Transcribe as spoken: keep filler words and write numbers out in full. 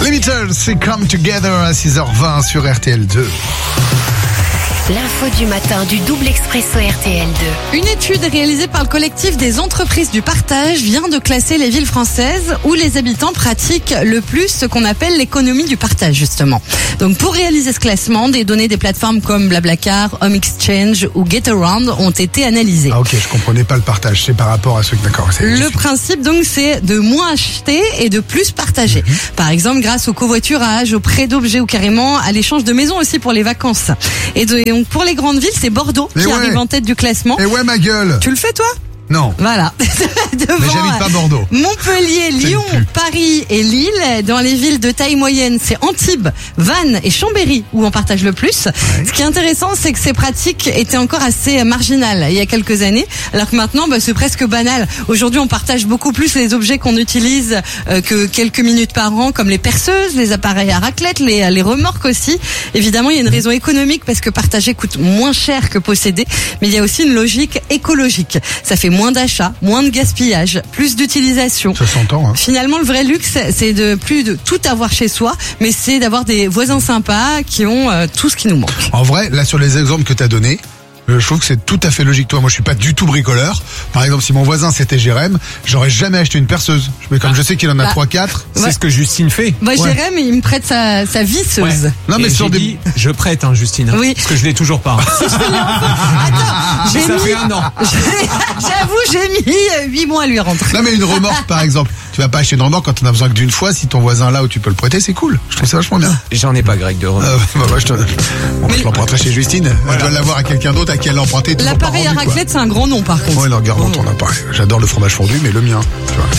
Les Beatles, c'est Come Together à six heures vingt sur R T L deux. L'info du matin du double expresso R T L deux. Une étude réalisée par le collectif des entreprises du partage vient de classer les villes françaises où les habitants pratiquent le plus ce qu'on appelle l'économie du partage, justement. Donc, pour réaliser ce classement, des données des plateformes comme Blablacar, Home Exchange ou Getaround ont été analysées. Ah ok, je comprenais pas le partage, c'est par rapport à ceux que d'accord. C'est Le principe, donc, c'est de moins acheter et de plus partager. Mmh. Par exemple, grâce au covoiturage, au prêt d'objets ou carrément à l'échange de maisons aussi pour les vacances. Et de, donc, pour les grandes villes, c'est Bordeaux Et qui ouais. arrive en tête du classement. Et ouais, ma gueule. Tu le fais, toi? Non. Voilà. Devant, mais j'habite pas Bordeaux. Montpellier, Lyon, Paris et Lille. Dans les villes de taille moyenne, c'est Antibes, Vannes et Chambéry où on partage le plus. Ouais. Ce qui est intéressant, c'est que ces pratiques étaient encore assez marginales il y a quelques années, alors que maintenant, bah, c'est presque banal. Aujourd'hui, on partage beaucoup plus les objets qu'on utilise euh, que quelques minutes par an, comme les perceuses, les appareils à raclette, les, les remorques aussi. Évidemment, il y a une raison économique parce que partager coûte moins cher que posséder, mais il y a aussi une logique écologique. Ça fait moins d'achats, moins de gaspillage, plus d'utilisation. Ça s'entend, hein. Finalement, le vrai luxe, c'est de plus de tout avoir chez soi, mais c'est d'avoir des voisins sympas qui ont euh, tout ce qui nous manque. En vrai, là, sur les exemples que tu as donnés, je trouve que c'est tout à fait logique. Toi, moi, je suis pas du tout bricoleur. Par exemple, si mon voisin c'était Jérém, j'aurais jamais acheté une perceuse. Mais comme ah. je sais qu'il en a bah, trois, quatre. Ouais. C'est ce que Justine fait. Bah, ouais. Jérém, il me prête sa, sa visseuse. Ouais. Non, mais et sur j'ai des. Dit, je prête, hein, Justine. Oui. Parce que je l'ai toujours pas. Attends, j'ai ça mis... fait un an. J'avoue, j'ai mis huit mois à lui rentrer. Non, mais une remorque, par exemple. Tu vas pas acheter une remorque quand on a besoin que d'une fois. Si ton voisin là où tu peux le prêter, c'est cool. Je trouve ça vachement bien. J'en ai pas, Greg, de remorque. Euh, bah, bah, je, te... bon, je l'emprunterai chez Justine. Voilà. Je dois l'avoir à quelqu'un d'autre à qui elle l'emprunter. L'appareil à raclette, c'est un grand nom, par contre. Ouais, alors regarde ton appareil. J'adore le fromage fondu, mais le mien. Tu vois.